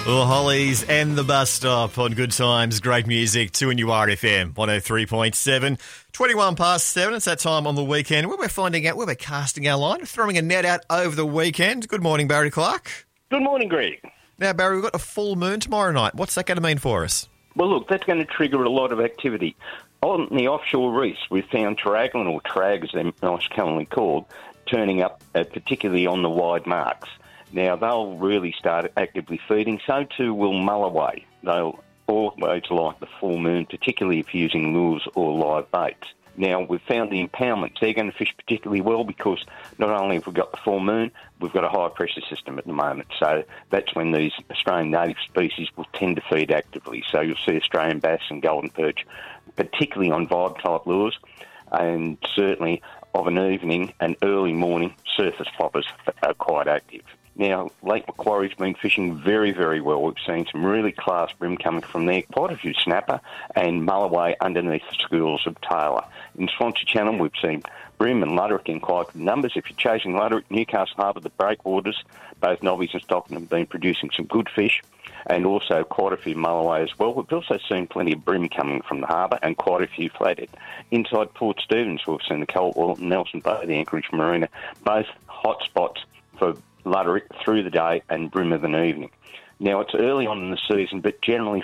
The Hollies and the Bus Stop on Good Times, great music, 2NURFM 103.7. 21 past 7, it's that time on the weekend where we're finding out where we're casting our line, throwing a net out over the weekend. Good morning, Barry Clark. Good morning, Greg. Now, Barry, we've got a full moon tomorrow night. What's that going to mean for us? Well, look, that's going to trigger a lot of activity. On the offshore reefs, we've found tragline, or trag as they're most commonly called, turning up particularly on the wide marks. Now, they'll really start actively feeding. So too will mulloway. They'll always like the full moon, particularly if using lures or live baits. Now, we've found the impoundments. They're going to fish particularly well because not only have we got the full moon, we've got a high-pressure system at the moment. So that's when these Australian native species will tend to feed actively. So you'll see Australian bass and golden perch, particularly on vibe-type lures, and certainly of an evening and early morning, surface floppers are quite active. Now, Lake Macquarie's been fishing very, very well. We've seen some really class brim coming from there, quite a few snapper, and mulloway underneath the schools of Taylor. In Swansea Channel, we've seen brim and luderick in quite good numbers. If you're chasing luderick, Newcastle Harbour, the breakwaters, both Nobbies and Stockton have been producing some good fish, and also quite a few mulloway as well. We've also seen plenty of brim coming from the harbour and quite a few flathead. Inside Port Stephens, we've seen the Coltwell and Nelson Bay, the Anchorage Marina, both hot spots for luderick through the day and brim of an evening. Now, it's early on in the season, but generally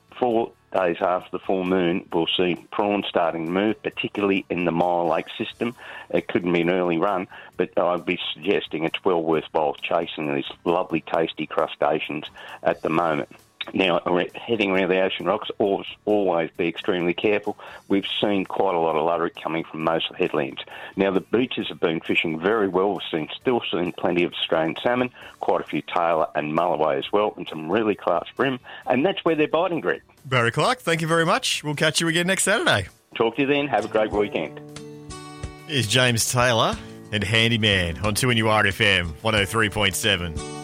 4 days after the full moon, we'll see prawns starting to move, particularly in the Mile Lake system. It couldn't be an early run, but I'd be suggesting it's well worthwhile chasing these lovely, tasty crustaceans at the moment. Now, heading around the ocean rocks, always be extremely careful. We've seen quite a lot of luderick coming from most of the headlands. Now, the beaches have been fishing very well. We've still seen plenty of Australian salmon, quite a few tailor and mulloway as well, and some really class brim, and that's where they're biting, Greg. Barry Clark, thank you very much. We'll catch you again next Saturday. Talk to you then. Have a great weekend. Here's James Taylor and Handyman on 2NURFM 103.7.